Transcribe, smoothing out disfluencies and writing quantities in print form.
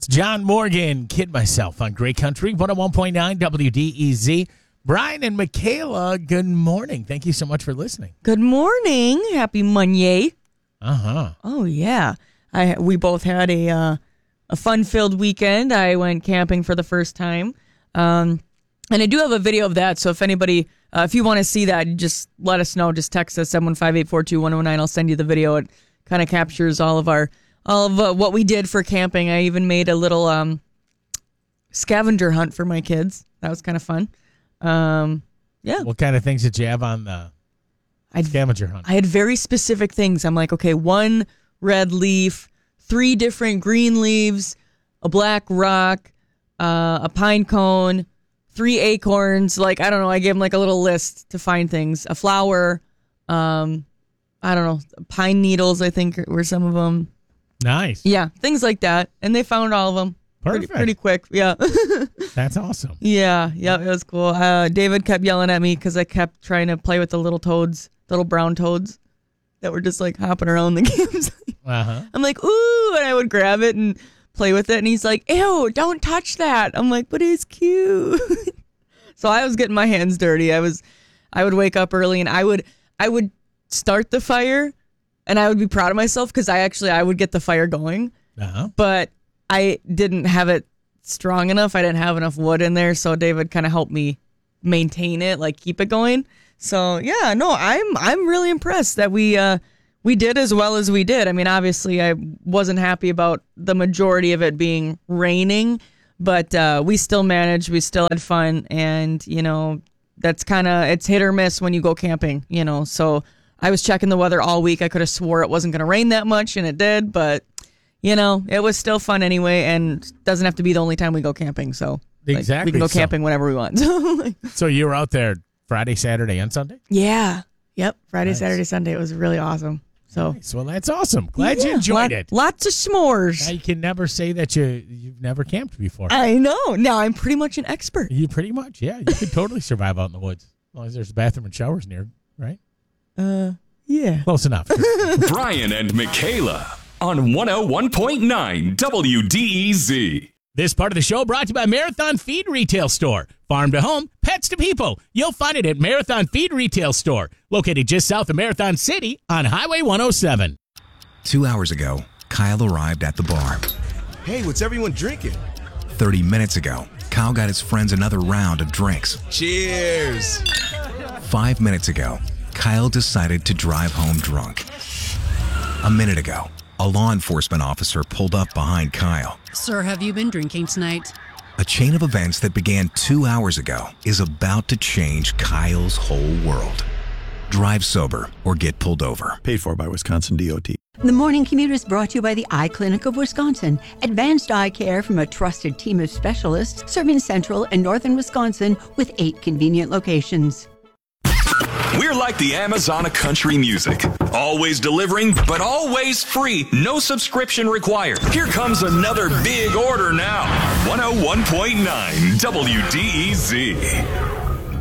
It's John Morgan, Kid Myself on Great Country, 101.9 WDEZ. Brian and Michaela, good morning. Thank you so much for listening. Good morning. Happy Monday. Uh-huh. Oh, yeah. We both had a fun-filled weekend. I went camping for the first time. And I do have a video of that, so if anybody, if you want to see that, just let us know. Just text us, 715-842-1019. I'll send you the video. It kind of captures all of what we did for camping. I even made a little scavenger hunt for my kids. That was kind of fun. Yeah. What kind of things did you have on the scavenger hunt? I had very specific things. I'm like, okay, 1 red leaf, 3 different green leaves, a black rock, a pine cone, 3 acorns. Like, I don't know. I gave them like a little list to find things. A flower, I don't know, pine needles, I think were some of them. Nice. Yeah, things like that. And they found all of them. Perfect. Pretty quick. Yeah. That's awesome. Yeah, it was cool. David kept yelling at me because I kept trying to play with the little toads, little brown toads that were just like hopping around the campsite. Uh-huh. I'm like, ooh, and I would grab it and play with it. And he's like, ew, don't touch that. I'm like, but it's cute. So I was getting my hands dirty. I would wake up early and I would start the fire and I would be proud of myself because I would get the fire going. Uh-huh. But I didn't have it strong enough. I didn't have enough wood in there, so David kind of helped me maintain it, like keep it going. So yeah, no, I'm really impressed that we did as well as we did. I mean, obviously, I wasn't happy about the majority of it being raining, but we still managed. We still had fun, and that's it's hit or miss when you go camping. So I was checking the weather all week. I could have swore it wasn't going to rain that much, and it did, but. It was still fun anyway, and doesn't have to be the only time we go camping. So exactly, we can go camping whenever we want. So you were out there Friday, Saturday, and Sunday? Yeah. Yep. Friday, Nice. Saturday, Sunday. It was really awesome. So Nice. Well, that's awesome. Glad you enjoyed it. Lots of s'mores. Now, you can never say that you've never camped before. I know. Now I'm pretty much an expert. You pretty much, yeah. You could totally survive out in the woods as long as there's a bathroom and showers near, right? Yeah. Close enough. Brian and Michaela on 101.9 WDEZ. This part of the show brought to you by Marathon Feed Retail Store. Farm to home, pets to people. You'll find it at Marathon Feed Retail Store, located just south of Marathon City on Highway 107. 2 hours ago, Kyle arrived at the bar. Hey, what's everyone drinking? 30 minutes ago, Kyle got his friends another round of drinks. Cheers! 5 minutes ago, Kyle decided to drive home drunk. A minute ago, a law enforcement officer pulled up behind Kyle. Sir, have you been drinking tonight? A chain of events that began 2 hours ago is about to change Kyle's whole world. Drive sober or get pulled over. Paid for by Wisconsin DOT. The Morning Commute is brought to you by the Eye Clinic of Wisconsin. Advanced eye care from a trusted team of specialists serving central and northern Wisconsin with 8 convenient locations. We're like the Amazon of country music. Always delivering, but always free. No subscription required. Here comes another big order now. 101.9 WDEZ.